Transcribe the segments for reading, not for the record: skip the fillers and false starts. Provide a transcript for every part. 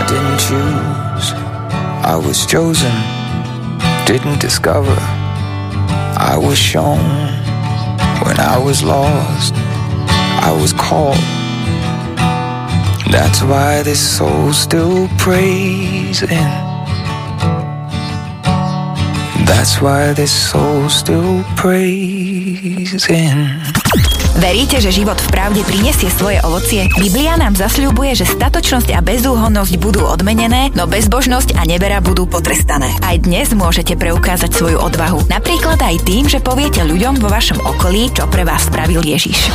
didn't choose. I was chosen, didn't discover. I was shown when I was lost. I was called. That's why this soul still praising. That's why this soul still praising. Veríte, že život v pravde prinesie svoje ovocie? Biblia nám zasľubuje, že statočnosť a bezúhonnosť budú odmenené, no bezbožnosť a nevera budú potrestané. Aj dnes môžete preukázať svoju odvahu. Napríklad aj tým, že poviete ľuďom vo vašom okolí, čo pre vás spravil Ježiš.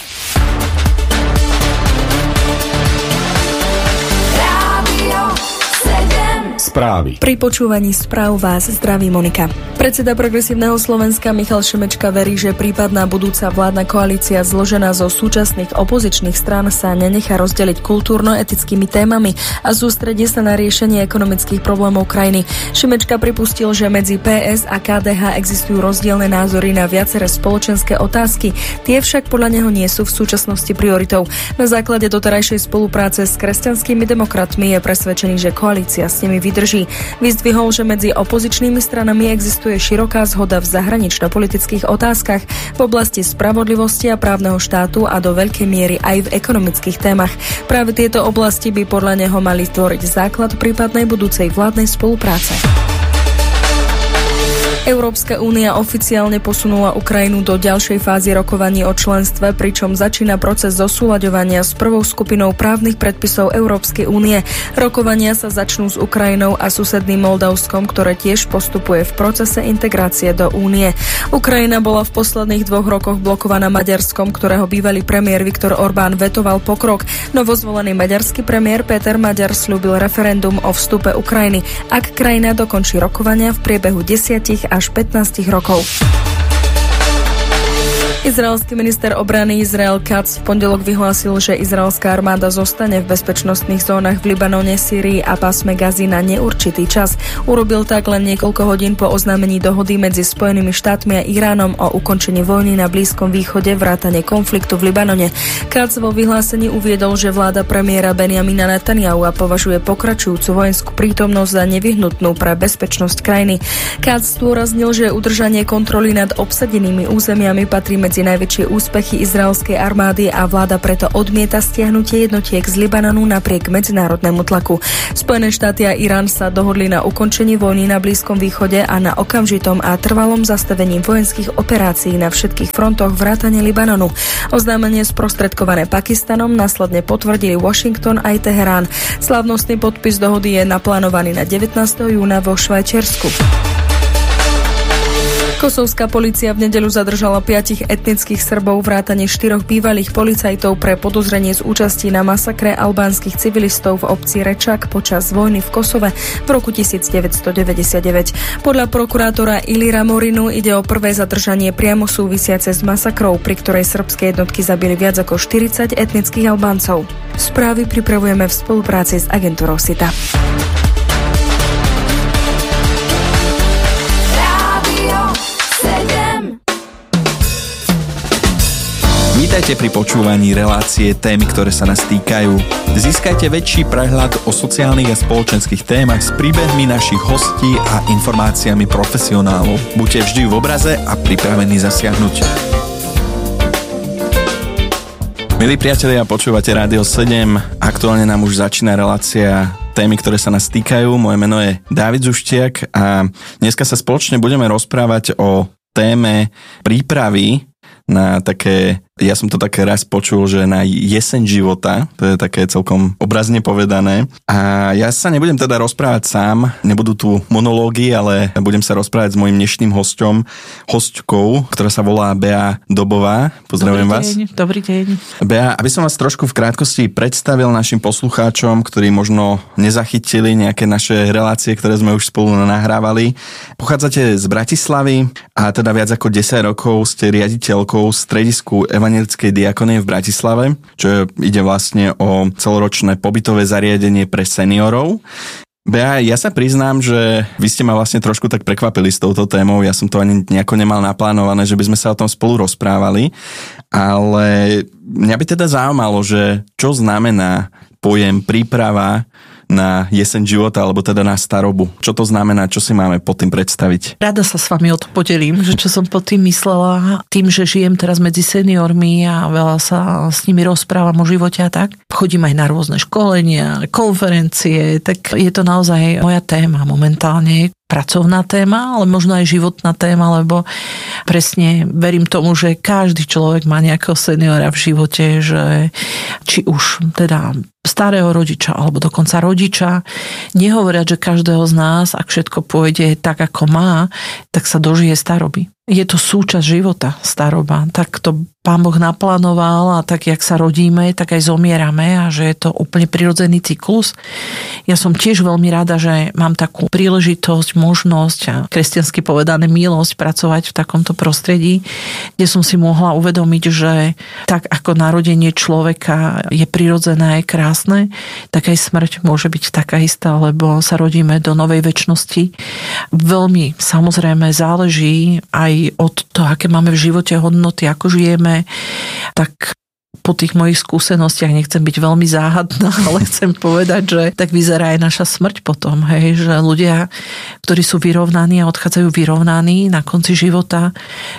Správy. Pri počúvaní správ vás zdraví Monika. Predseda Progresívneho Slovenska Michal Šimečka verí, že prípadná budúca vládna koalícia zložená zo súčasných opozičných strán sa nenechá rozdeliť kultúrno-etickými témami a sústredí sa na riešenie ekonomických problémov krajiny. Šimečka pripustil, že medzi PS a KDH existujú rozdielne názory na viaceré spoločenské otázky. Tie však podľa neho nie sú v súčasnosti prioritou. Na základe doterajšej spolupráce s kresťanskými demokratmi je presvedčený, že koalícia s nimi vydrží. Vyzdvihol, že medzi opozičnými stranami existuje široká zhoda v zahranično-politických otázkach, v oblasti spravodlivosti a právneho štátu a do veľkej miery aj v ekonomických témach. Práve tieto oblasti by podľa neho mali tvoriť základ prípadnej budúcej vládnej spolupráce. Európska únia oficiálne posunula Ukrajinu do ďalšej fázy rokovaní o členstve, pričom začína proces zosúľaďovania s prvou skupinou právnych predpisov Európskej únie. Rokovania sa začnú s Ukrajinou a susedným Moldavskom, ktoré tiež postupuje v procese integrácie do únie. Ukrajina bola v posledných 2 rokoch blokovaná Maďarskom, ktorého bývalý premiér Viktor Orbán vetoval pokrok. Novozvolený maďarský premiér Peter Maďar sľúbil referendum o vstupe Ukrajiny, ak krajina dokončí rokovania v priebehu 10 až 15 rokov. Izraelský minister obrany Izrael Katz v pondelok vyhlásil, že izraelská armáda zostane v bezpečnostných zónach v Libanone, Sýrii a pásme Gazy na neurčitý čas. Urobil tak len niekoľko hodín po oznámení dohody medzi Spojenými štátmi a Iránom o ukončení vojny na Blízkom východe vrátane konfliktu v Libanone. Katz vo vyhlásení uviedol, že vláda premiéra Benjamina Netanjahu považuje pokračujúcu vojenskú prítomnosť za nevyhnutnú pre bezpečnosť krajiny. Katz zdôraznil, že udržanie kontroly nad obsadenými územiami patrí medzi najväčšie úspechy izraelskej armády a vláda preto odmieta stiahnutie jednotiek z Libanonu napriek medzinárodnému tlaku. Spojené štáty a Irán sa dohodli na ukončení vojny na Blízkom východe a na okamžitom a trvalom zastavení vojenských operácií na všetkých frontoch vrátane Libanonu. Oznámenie sprostredkované Pakistanom následne potvrdili Washington aj Teherán. Slávnostný podpis dohody je naplánovaný na 19. júna vo Švajčiarsku. Kosovská polícia v nedeľu zadržala 5 etnických Srbov vrátane 4 bývalých policajtov pre podozrenie z účasti na masakre albánskych civilistov v obci Rečak počas vojny v Kosove v roku 1999. Podľa prokurátora Ilira Morinu ide o prvé zadržanie priamo súvisiace s masakrou, pri ktorej srbské jednotky zabili viac ako 40 etnických Albáncov. Správy pripravujeme v spolupráci s agentúrou SITA. Vítajte pri počúvaní relácie Témy, ktoré sa nás týkajú. Získajte väčší prehľad o sociálnych a spoločenských témach s príbehmi našich hostí a informáciami profesionálov. Buďte vždy v obraze a pripravení zasiahnuť. Milí priatelia, počúvate Rádio 7. Aktuálne nám už začína relácia Témy, ktoré sa nás týkajú. Moje meno je Dávid Zuštiak a dneska sa spoločne budeme rozprávať o téme prípravy na také, ja som to také raz počul, že na jeseň života, to je také celkom obrazne povedané. A ja sa nebudem teda rozprávať sám, nebudú tu monológy, ale budem sa rozprávať s mojím dnešným hostkou, ktorá sa volá Bea Dobová. Pozdravujem vás. Dobrý deň. Bea, aby som vás trošku v krátkosti predstavil našim poslucháčom, ktorí možno nezachytili nejaké naše relácie, ktoré sme už spolu nahrávali. Pochádzate z Bratislavy a teda viac ako 10 rokov ste riaditeľkou stredisku Evangelickej diakonie v Bratislave, čo ide vlastne o celoročné pobytové zariadenie pre seniorov. Bea, ja sa priznám, že vy ste ma vlastne trošku tak prekvapili s touto témou, ja som to ani nejako nemal naplánované, že by sme sa o tom spolu rozprávali, ale mňa by teda zaujímalo, že čo znamená pojem príprava na jeseň života, alebo teda na starobu. Čo to znamená, čo si máme pod tým predstaviť? Rada sa s vami o to podelím, že čo som pod tým myslela, tým, že žijem teraz medzi seniormi a veľa sa s nimi rozprávam o živote a tak. Chodím aj na rôzne školenia, konferencie, tak je to naozaj moja téma momentálne. Pracovná téma, ale možno aj životná téma, lebo presne verím tomu, že každý človek má nejakého seniora v živote, že či už teda starého rodiča alebo dokonca rodiča, nehovoriať, že každého z nás, ak všetko pôjde tak, ako má, tak sa dožije staroby. Je to súčasť života, staroba. Tak to Pán Boh naplánoval a tak, jak sa rodíme, tak aj zomierame a že je to úplne prirodzený cyklus. Ja som tiež veľmi rada, že mám takú príležitosť, možnosť a kresťansky povedané milosť pracovať v takomto prostredí, kde som si mohla uvedomiť, že tak ako narodenie človeka je prirodzené a je krásne, tak aj smrť môže byť taká istá, lebo sa rodíme do novej večnosti. Veľmi samozrejme záleží aj od toho, aké máme v živote hodnoty, ako žijeme, tak po tých mojich skúsenostiach nechcem byť veľmi záhadná, ale chcem povedať, že tak vyzerá aj naša smrť potom, hej, že ľudia, ktorí sú vyrovnaní a odchádzajú vyrovnaní na konci života,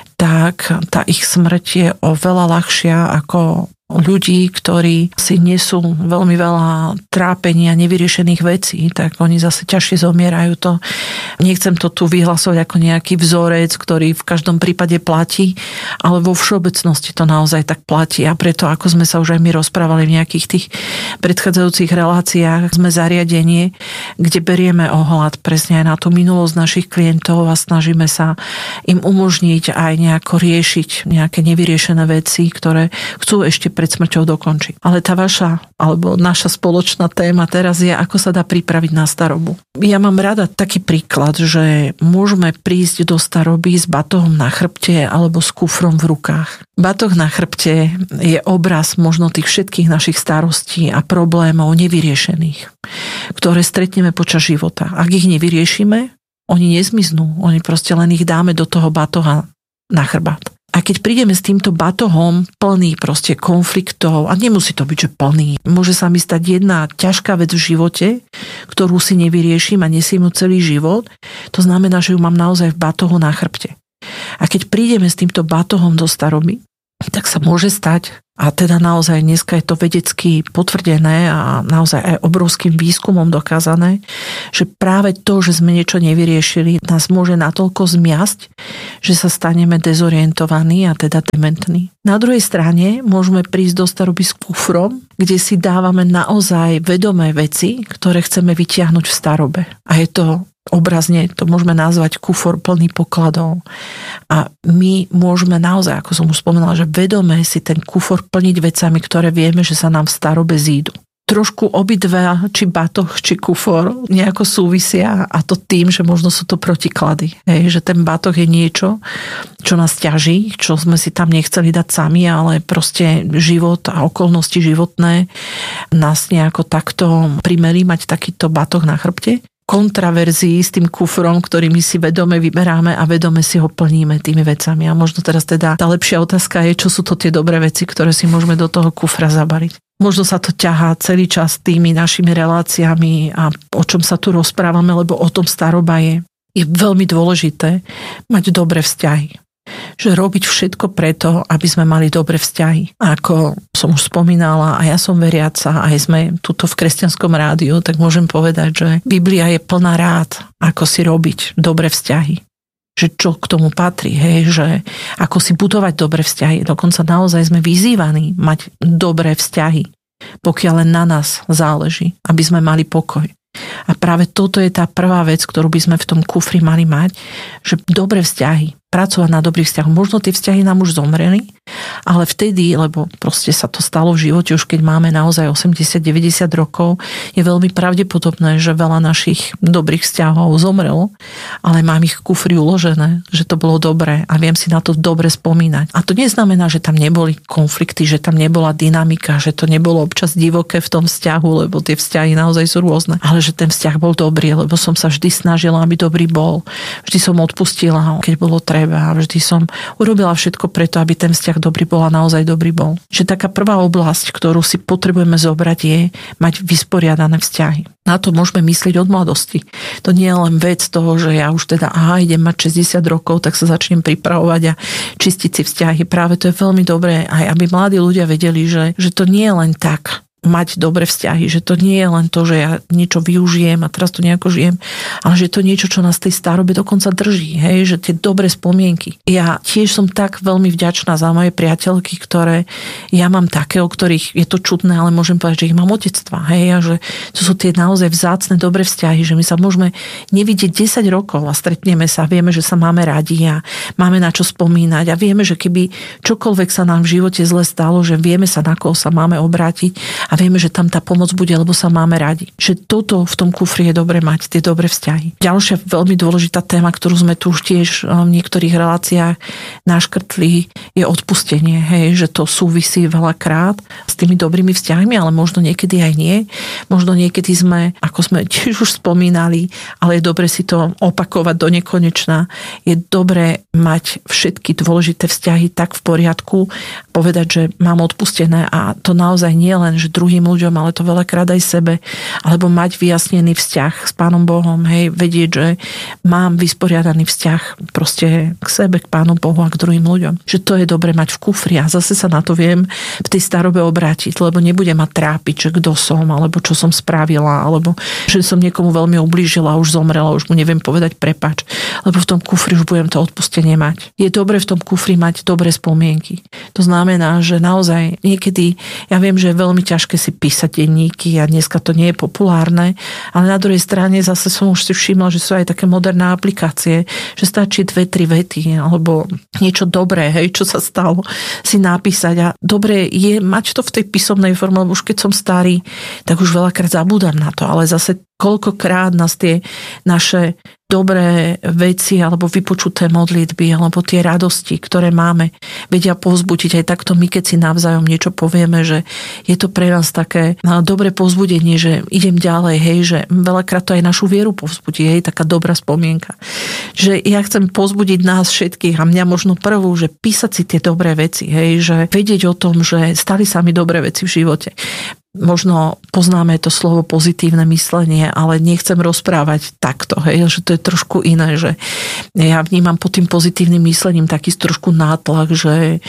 tak tá ich smrť je oveľa ľahšia ako ľudí, ktorí si nesú veľmi veľa trápenia, nevyriešených vecí, tak oni zase ťažšie zomierajú. To nechcem to tu vyhlasovať ako nejaký vzorec, ktorý v každom prípade platí, ale vo všeobecnosti to naozaj tak platí a preto, ako sme sa už aj my rozprávali v nejakých tých predchádzajúcich reláciách, sme zariadenie, kde berieme ohľad presne aj na tú minulosť našich klientov a snažíme sa im umožniť aj nejako riešiť nejaké nevyriešené veci, ktoré chcú ešte pred smrťou dokončiť. Ale tá vaša, alebo naša spoločná téma teraz je, ako sa dá pripraviť na starobu. Ja mám rada taký príklad, že môžeme prísť do staroby s batohom na chrbte alebo s kufrom v rukách. Batoh na chrbte je obraz možno tých všetkých našich starostí a problémov nevyriešených, ktoré stretneme počas života. Ak ich nevyriešime, oni nezmiznú. Oni proste len ich dáme do toho batoha na chrbát. A keď prídeme s týmto batohom plný proste konfliktov, a nemusí to byť, že plný, môže sa mi stať jedna ťažká vec v živote, ktorú si nevyrieším a nesiem ju celý život, to znamená, že ju mám naozaj v batohu na chrbte. A keď prídeme s týmto batohom do staroby, tak sa môže stať, a teda naozaj dneska je to vedecky potvrdené a naozaj aj obrovským výskumom dokázané, že práve to, že sme niečo nevyriešili, nás môže natoľko zmiasť, že sa staneme dezorientovaní a teda dementní. Na druhej strane môžeme prísť do staroby s kufrom, kde si dávame naozaj vedomé veci, ktoré chceme vytiahnuť v starobe. A je to obrazne, to môžeme nazvať kufor plný pokladov. A my môžeme naozaj, ako som už spomenula, že vedome si ten kufor plniť vecami, ktoré vieme, že sa nám v starobe zídu. Trošku obidva, či batoh, či kufor, nejako súvisia a to tým, že možno sú to protiklady. Hej, že ten batoh je niečo, čo nás ťaží, čo sme si tam nechceli dať sami, ale proste život a okolnosti životné nás nejako takto primeli mať takýto batoh na chrbte. Kontraverzii s tým kufrom, ktorý my si vedome vyberáme a vedome si ho plníme tými vecami. A možno teraz teda tá lepšia otázka je, čo sú to tie dobré veci, ktoré si môžeme do toho kufra zabaliť. Možno sa to ťahá celý čas tými našimi reláciami a o čom sa tu rozprávame, lebo o tom staroba je. Je veľmi dôležité mať dobré vzťahy. Že robiť všetko preto, aby sme mali dobré vzťahy. A ako som už spomínala, a ja som veriaca, aj sme tuto v kresťanskom rádiu, tak môžem povedať, že Biblia je plná rád, ako si robiť dobré vzťahy. Že čo k tomu patrí, hej, že ako si budovať dobré vzťahy. Dokonca naozaj sme vyzývaní mať dobré vzťahy, pokiaľ len na nás záleží, aby sme mali pokoj. A práve toto je tá prvá vec, ktorú by sme v tom kufri mali mať, že dobré vzťahy, pracovať na dobrých vzťahoch. Možno tie vzťahy nám už zomreli, ale vtedy, lebo proste sa to stalo v živote, už keď máme naozaj 80-90 rokov, je veľmi pravdepodobné, že veľa našich dobrých vzťahov zomrelo, ale mám ich v kufri uložené, že to bolo dobré a viem si na to dobre spomínať. A to neznamená, že tam neboli konflikty, že tam nebola dynamika, že to nebolo občas divoké v tom vzťahu, lebo tie vzťahy naozaj sú rôzne, ale že ten vzťah bol dobrý, lebo som sa vždy snažila, aby dobrý bol. Vždy som odpustila, keď bolo treba. treba a vždy som urobila všetko preto, aby ten vzťah dobrý bol a naozaj dobrý bol. Že taká prvá oblasť, ktorú si potrebujeme zobrať, je mať vysporiadané vzťahy. Na to môžeme myslieť od mladosti. To nie je len vec toho, že ja už teda idem mať 60 rokov, tak sa začnem pripravovať a čistiť si vzťahy. Práve to je veľmi dobré, aj aby mladí ľudia vedeli, že to nie je len tak mať dobré vzťahy, že to nie je len to, že ja niečo využijem a teraz to nejako žijem, ale že to niečo, čo nás tej starobe dokonca drží, hej, že tie dobré spomienky. Ja tiež som tak veľmi vďačná za moje priateľky, ktoré ja mám také, o ktorých je to čudné, ale môžem povedať, že ich mám od detstva, hej, a že to sú tie naozaj vzácne dobré vzťahy, že my sa môžeme nevidieť 10 rokov a stretneme sa, vieme, že sa máme radi a máme na čo spomínať a vieme, že keby čokoľvek sa nám v živote zle stalo, že vieme sa, na koho sa máme obrátiť a vieme, že tam tá pomoc bude, lebo sa máme radi. Že toto v tom kufri je dobre mať, tie dobré vzťahy. Ďalšia veľmi dôležitá téma, ktorú sme tu už tiež v niektorých reláciách naškrtli, je odpustenie. Hej, že to súvisí veľakrát s tými dobrými vzťahmi, ale možno niekedy aj nie. Možno niekedy sme, ako sme tiež už spomínali, ale je dobre si to opakovať do nekonečna. Je dobre mať všetky dôležité vzťahy tak v poriadku, povedať, že mám odpustené a to naozaj nie len, že druhým ľuďom, ale to veľakrát aj sebe, alebo mať vyjasnený vzťah s Pánom Bohom, hej, vedieť, že mám vysporiadaný vzťah proste k sebe, k Pánu Bohu a k druhým ľuďom. Že to je dobre mať v kufri a zase sa na to viem v tej starobe obrátiť, lebo nebudem ma trápiť, že kto som, alebo čo som spravila, alebo že som niekomu veľmi ublížila, už zomrela, už mu neviem povedať prepáč, lebo v tom kufri už budem to odpustenie mať. Je dobre v tom kufri mať dobré spomienky. To znamená, že naozaj niekedy, ja viem, že je veľmi ťažké si písať denníky a dneska to nie je populárne, ale na druhej strane zase som už si všimla, že sú aj také moderné aplikácie, že stačí 2-3 vety alebo niečo dobré, hej, čo sa stalo, si napísať a dobre je mať to v tej písomnej forme, lebo už keď som starý, tak už veľakrát zabúdam na to, ale zase koľkokrát nás tie naše dobré veci alebo vypočuté modlitby alebo tie radosti, ktoré máme, vedia povzbudiť aj takto my, keď si navzájom niečo povieme, že je to pre nás také dobré povzbudenie, že idem ďalej, hej, že veľakrát to aj našu vieru povzbudí, hej, taká dobrá spomienka. Že ja chcem povzbudiť nás všetkých a mňa možno prvú, že písať si tie dobré veci, hej, že vedieť o tom, že stali sa mi dobré veci v živote. Možno poznáme to slovo pozitívne myslenie, ale nechcem rozprávať takto, hej, že to je trošku iné, že ja vnímam pod tým pozitívnym myslením taký trošku nátlak, že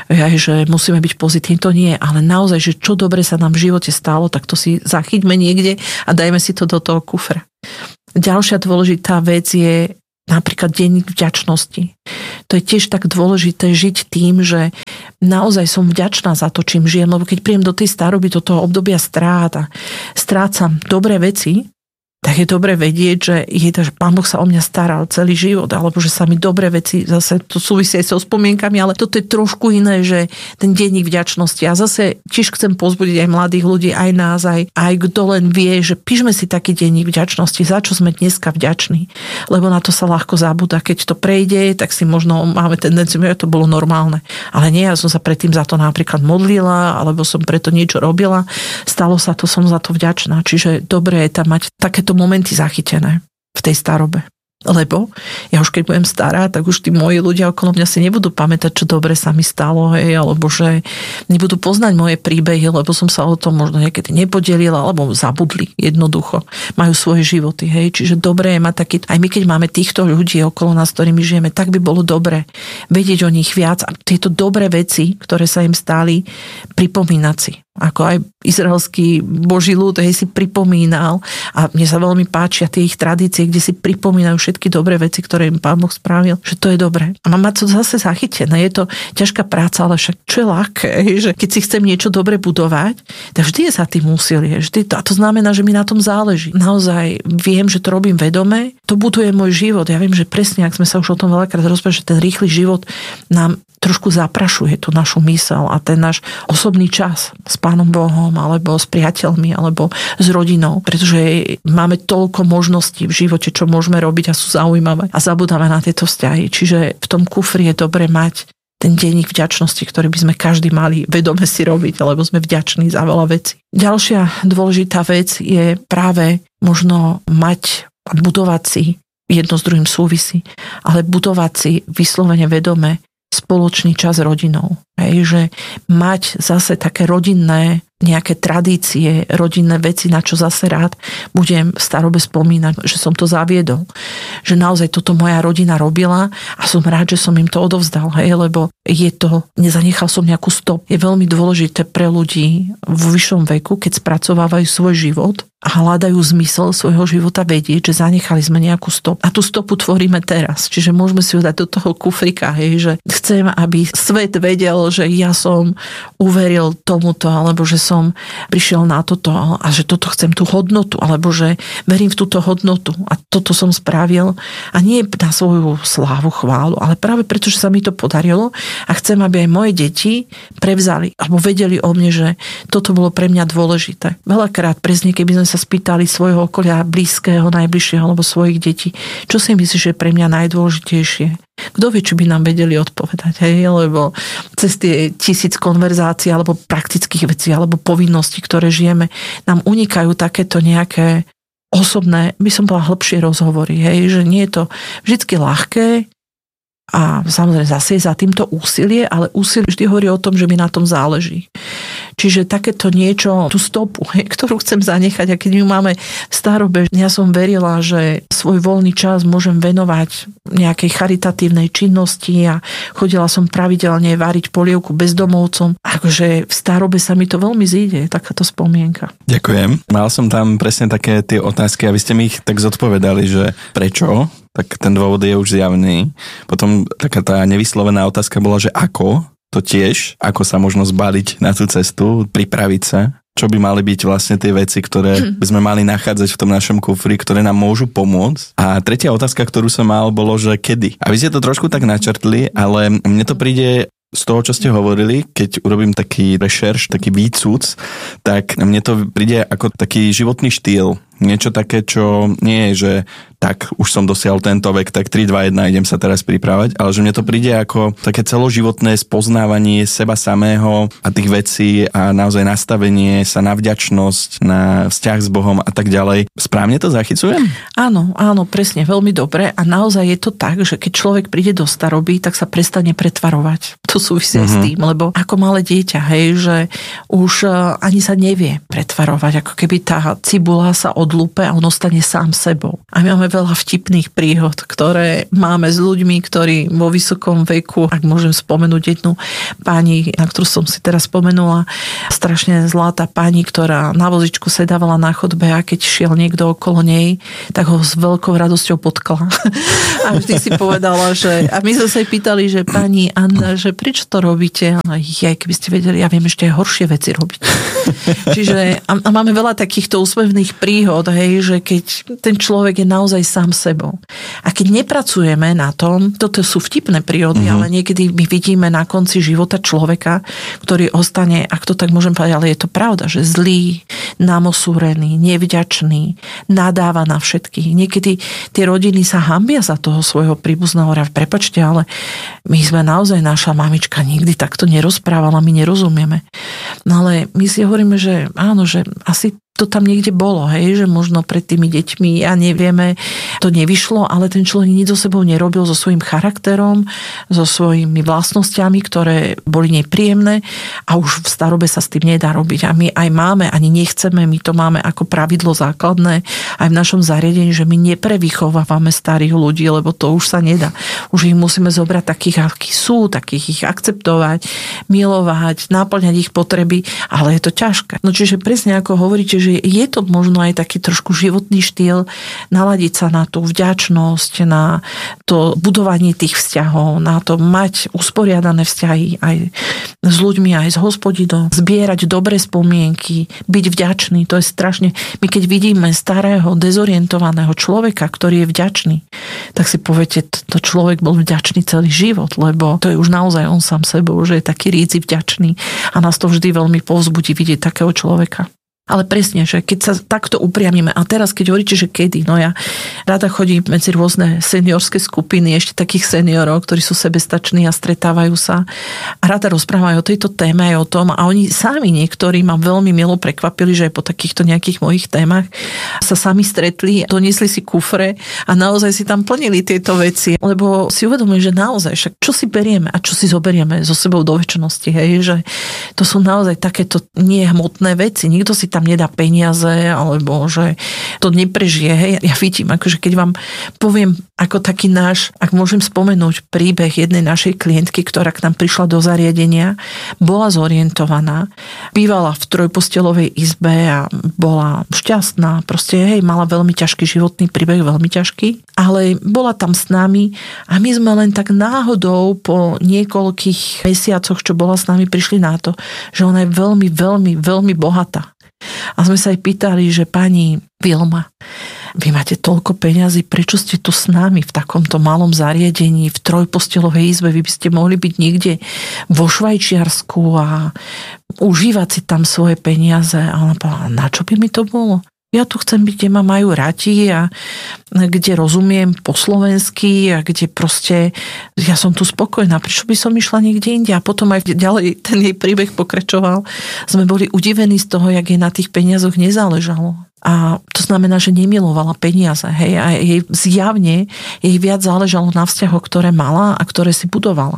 musíme byť pozitívni, to nie, ale naozaj, že čo dobre sa nám v živote stalo, tak to si zachyťme niekde a dajme si to do toho kufra. Ďalšia dôležitá vec je napríklad denník vďačnosti. To je tiež tak dôležité žiť tým, že naozaj som vďačná za to, čím žijem, lebo keď príjem do tej staroby, do toho obdobia strát a strácam dobré veci, tak je dobre vedieť, že Pán Boh sa o mňa staral celý život, alebo že sa mi dobré veci, zase to súvisí aj so spomienkami, ale toto je trošku iné, že ten denník vďačnosti. A zase tiež chcem pozbudiť aj mladých ľudí, aj nás, aj kto len vie, že píšme si taký denník vďačnosti, za čo sme dneska vďační. Lebo na to sa ľahko zabúda. Keď to prejde, tak si možno máme tendenciu, že to bolo normálne. Ale nie, ja som sa predtým za to napríklad modlila, alebo som preto niečo robila. Stalo sa to, som za to vďačná. Čiže dobre je tam mať takéto momenty zachytené v tej starobe. Lebo ja už keď budem stará, tak už tí moji ľudia okolo mňa si nebudú pamätať, čo dobre sa mi stalo, hej, alebo že nebudú poznať moje príbehy, lebo som sa o tom možno niekedy nepodelila, alebo zabudli jednoducho. Majú svoje životy, hej. Čiže dobre je mať taký, aj my keď máme týchto ľudí okolo nás, ktorými žijeme, tak by bolo dobre vedieť o nich viac a tieto dobré veci, ktoré sa im stali, pripomínať si. Ako aj izraelský Boží ľud, hej, si pripomínal a mne sa veľmi páčia tie ich tradície, kde si pripomínajú všetky dobré veci, ktoré im Pán Boh spravil, že to je dobré. A mám mať to zase zachytené, je to ťažká práca, ale však čo je ľahké, že keď si chcem niečo dobre budovať, tak vždy je za tým úsilie, a to znamená, že mi na tom záleží. Naozaj viem, že to robím vedome, to buduje môj život. Ja viem, že presne, ak sme sa už o tom veľakrát rozprávali, že ten rýchly život nám trošku zaprašuje tú našu myseľ a ten náš osobný čas s Pánom Bohom, alebo s priateľmi, alebo s rodinou, pretože máme toľko možností v živote, čo môžeme robiť a sú zaujímavé a zabudáme na tieto vzťahy. Čiže v tom kufri je dobre mať ten denník vďačnosti, ktorý by sme každý mali vedome si robiť, lebo sme vďační za veľa vecí. Ďalšia dôležitá vec je práve možno mať a budovať si jedno s druhým súvisí, ale budovať si vyslovene vedome spoločný čas s rodinou. Že mať zase také rodinné nejaké tradície, rodinné veci, na čo zase rád budem v starobe spomínať, že som to zaviedol. Že naozaj toto moja rodina robila a som rád, že som im to odovzdal, lebo nezanechal som nejakú stop. Je veľmi dôležité pre ľudí vo vyššom veku, keď spracovávajú svoj život a hľadajú zmysel svojho života, vedieť, že zanechali sme nejakú stop. A tú stopu tvoríme teraz. Čiže môžeme si ho dať do toho kufrika, že chcem, aby svet vedel, že ja som uveril tomuto, alebo že som prišiel na toto a že toto chcem tú hodnotu, alebo že verím v túto hodnotu a toto som spravil a nie na svoju slávu, chválu, ale práve preto, že sa mi to podarilo a chcem, aby aj moje deti prevzali alebo vedeli o mne, že toto bolo pre mňa dôležité. Veľakrát presne, keby sme sa spýtali svojho okolia blízkeho, najbližšieho alebo svojich detí, čo si myslíš, že je pre mňa najdôležitejšie? Kto vie, či by nám vedeli odpovedať, lebo cez tie 1000 konverzácií alebo praktických vecí alebo povinností, ktoré žijeme, nám unikajú takéto nejaké osobné, by som bola hĺbšie rozhovory, že nie je to vždycky ľahké a samozrejme zase je za týmto úsilie, ale úsilie vždy hovorí o tom, že mi na tom záleží. Čiže takéto niečo, tú stopu, ktorú chcem zanechať, a keď ju máme v starobe, ja som verila, že svoj voľný čas môžem venovať nejakej charitatívnej činnosti a chodila som pravidelne variť polievku bezdomovcom. Akože v starobe sa mi to veľmi zíde, takáto spomienka. Ďakujem. Mal som tam presne také tie otázky a vy ste mi ich tak zodpovedali, že prečo? Tak ten dôvod je už zjavný. Potom taká tá nevyslovená otázka bola, že ako? To tiež, ako sa možno zbaliť na tú cestu, pripraviť sa, čo by mali byť vlastne tie veci, ktoré by sme mali nachádzať v tom našom kufri, ktoré nám môžu pomôcť. A tretia otázka, ktorú som mal, bolo, že kedy. A vy ste to trošku tak načrtli, ale mne to príde z toho, čo ste hovorili, keď urobím taký rešerš, taký výcuc, tak mne to príde ako taký životný štýl. Niečo také, čo nie je, že tak už som dosiahol tento vek, tak 3, 2, 1 idem sa teraz pripravať, ale že mne to príde ako také celoživotné spoznávanie seba samého a tých vecí a naozaj nastavenie sa na vďačnosť, na vzťah s Bohom a tak ďalej. Správne to zachycujem? Áno, presne, veľmi dobre a naozaj je to tak, že keď človek príde do staroby, tak sa prestane pretvarovať. To súvisí s tým, lebo ako malé dieťa, že už ani sa nevie pretvarovať, ako keby tá cibula sa odlúpe a on ostane sám sebou. A my máme veľa vtipných príhod, ktoré máme s ľuďmi, ktorí vo vysokom veku, ak môžem spomenúť jednu pani, na ktorú som si teraz spomenula, strašne zlatá pani, ktorá na vozičku sedávala na chodbe a keď šiel niekto okolo nej, tak ho s veľkou radosťou potkla. A vždy si povedala, že a my sme sa jej pýtali, že pani Anna, že prečo to robíte? A keby ste vedeli, ja viem ešte aj horšie veci robiť. Čiže a máme veľa takýchto úsmevných príhod, že keď ten človek je naozaj sám sebou. A keď nepracujeme na tom, toto sú vtipné príhody, ale niekedy my vidíme na konci života človeka, ktorý ostane, ak to tak môžem povedať, ale je to pravda, že zlý, namosúrený, nevďačný, nadáva na všetkých. Niekedy tie rodiny sa hanbia za toho svojho príbuzného. Prepáčte, ale my sme naozaj, naša mamička nikdy takto nerozprávala, my nerozumieme. No ale my si hovoríme, že áno, že asi to tam niekde bolo, že možno pred tými deťmi, ja nevieme, to nevyšlo, ale ten človek nič so sebou nerobil, so svojím charakterom, so svojimi vlastnosťami, ktoré boli nepríjemné a už v starobe sa s tým nedá robiť. A my aj máme, ani nechceme, my to máme ako pravidlo základné aj v našom zariadení, že my neprevychovávame starých ľudí, lebo to už sa nedá. Už ich musíme zobrať takých, akí sú, takých ich akceptovať, milovať, naplňať ich potreby, ale je to ťažké. No čiže presne ako hovoríte, že je to možno aj taký trošku životný štýl, naladiť sa na tú vďačnosť, na to budovanie tých vzťahov, na to mať usporiadané vzťahy aj s ľuďmi, aj s Hospodinom, zbierať dobré spomienky, byť vďačný, to je strašne. My keď vidíme starého, dezorientovaného človeka, ktorý je vďačný, tak si poviete, to človek bol vďačný celý život, lebo to je už naozaj on sám sebou, že je taký ríci vďačný a nás to vždy veľmi povzbudí vidieť takého človeka. Ale presne, že keď sa takto upriamíme, a teraz keď hovoríte, že kedy, no ja rada chodím medzi rôzne seniorské skupiny, ešte takých seniorov, ktorí sú sebestační a stretávajú sa a rada rozprávajú o tejto téme aj o tom a oni sami niektorí ma veľmi milo prekvapili, že aj po takýchto nejakých mojich témach sa sami stretli, doniesli si kufre a naozaj si tam plnili tieto veci, lebo si uvedomujem, že naozaj však čo si berieme a čo si zoberieme so sebou do večnosti, hej, že to sú naozaj takéto nehmotné veci, nikto si tam nedá peniaze, alebo že to neprežije. Hej. Ja vidím, akože keď vám poviem ako taký náš, ak môžem spomenúť príbeh jednej našej klientky, ktorá k nám prišla do zariadenia, bola zorientovaná, bývala v trojpostelovej izbe a bola šťastná, proste hej, mala veľmi ťažký životný príbeh, veľmi ťažký, ale bola tam s nami a my sme len tak náhodou po niekoľkých mesiacoch, čo bola s nami, prišli na to, že ona je veľmi, veľmi, veľmi bohatá. A sme sa aj pýtali, že pani Vilma, vy máte toľko peňazí, prečo ste tu s nami v takomto malom zariadení, v trojpostelovej izbe, vy by ste mohli byť niekde vo Švajčiarsku a užívať si tam svoje peniaze. A ona povedala, na čo by mi to bolo? Ja tu chcem byť, kde ma majú radi a kde rozumiem po slovensky a kde proste ja som tu spokojná. Prečo by som išla niekde inde? A potom aj ďalej ten jej príbeh pokračoval. Sme boli udivení z toho, jak jej na tých peniazoch nezáležalo. A to znamená, že nemilovala peniaze. Hej? A jej zjavne jej viac záležalo na vzťahoch, ktoré mala a ktoré si budovala.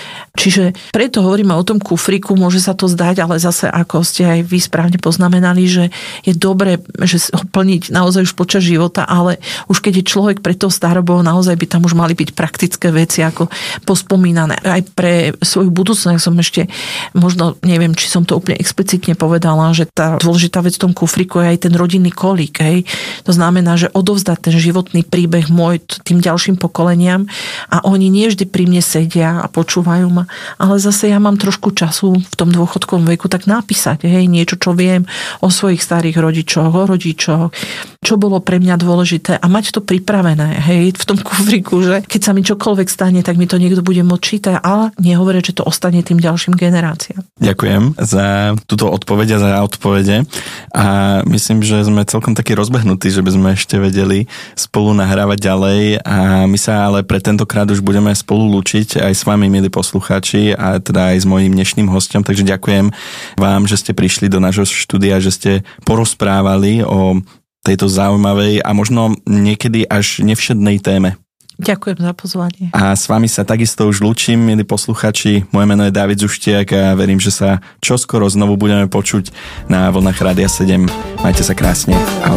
Čiže preto hovoríme o tom kufriku, môže sa to zdať, ale zase ako ste aj vy správne poznamenali, že je dobre, že ho plniť naozaj už počas života, ale už keď je človek pre to starobou, naozaj by tam už mali byť praktické veci ako pospomínané. Aj pre svoju budúcnosť som ešte, možno neviem, či som to úplne explicitne povedala, že tá dôležitá vec v tom kufriku je aj ten rodinný kolík. Hej. To znamená, že odovzdať ten životný príbeh môj tým ďalším pokoleniam a oni nie vždy pri mne sedia a počúvajú ma, ale zase ja mám trošku času v tom dôchodkovom veku tak napísať, hej, niečo, čo viem o svojich starých rodičoch, o rodičoch, čo bolo pre mňa dôležité a mať to pripravené, hej, v tom kufriku, že keď sa mi čokoľvek stane, tak mi to niekto bude môcť čítať, ale nehovoriť, že to ostane tým ďalším generáciám. Ďakujem za túto odpoveď a za odpovede a myslím, že sme celkom takí rozbehnutí, že by sme ešte vedeli spolu nahrávať ďalej a my sa ale pre tentokrát už budeme spolu lúčiť aj s vami, milí poslucháči, a teda aj s mojím dnešným hostom, takže ďakujem vám, že ste prišli do nášho štúdia, že ste porozprávali o tejto zaujímavej a možno niekedy až nevšednej téme. Ďakujem za pozvanie. A s vami sa takisto už lúčim, milí posluchači. Moje meno je Dávid Zuštiak a verím, že sa čoskoro znovu budeme počuť na vlnách Rádia 7. Majte sa krásne. Ahoj.